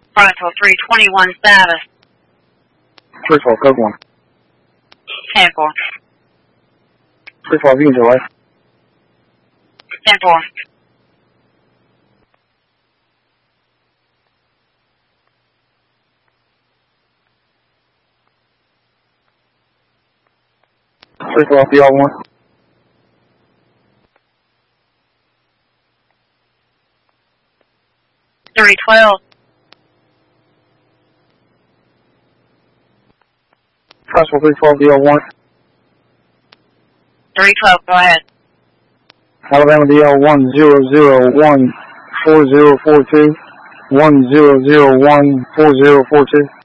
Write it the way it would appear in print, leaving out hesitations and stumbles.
Bravo 321 status. 3-4, code 1. 10-4. 3-4, view delay. 10-4. Off the R1. Three 12. Possible 3-4, DL1. 312, go ahead. Alabama DL1 001 4042 1001 4042.